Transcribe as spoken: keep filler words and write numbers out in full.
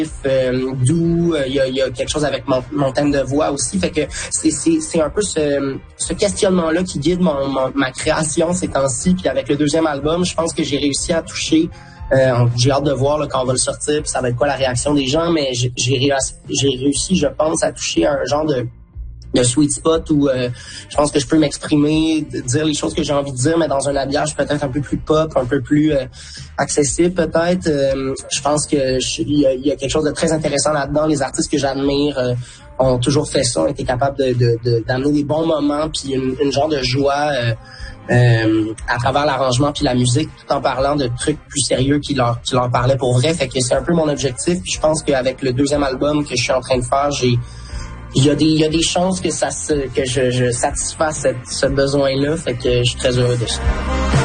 Euh, doux, il euh, y, y a quelque chose avec mon, mon thème de voix aussi, fait que c'est c'est c'est un peu ce, ce questionnement-là qui guide mon, mon ma création ces temps-ci. Puis avec le deuxième album, je pense que j'ai réussi à toucher. Euh, j'ai hâte de voir là, quand on va le sortir, puis ça va être quoi la réaction des gens, mais j'ai j'ai réussi, j'ai réussi, je pense, à toucher un genre de de sweet spot où euh, je pense que je peux m'exprimer, dire les choses que j'ai envie de dire, mais dans un habillage peut-être un peu plus pop, un peu plus euh, accessible peut-être. Euh, je pense que il y, y a quelque chose de très intéressant là-dedans. Les artistes que j'admire euh, ont toujours fait ça, ont été capables de, de, de d'amener des bons moments puis une, une genre de joie euh, euh, à travers l'arrangement puis la musique, tout en parlant de trucs plus sérieux qui leur qui leur parlaient pour vrai. Fait que c'est un peu mon objectif. Puis je pense qu'avec le deuxième album que je suis en train de faire, j'ai Il y a des, il y a des chances que ça se, que je, je satisfasse cette, ce besoin-là, fait que je suis très heureux de ça.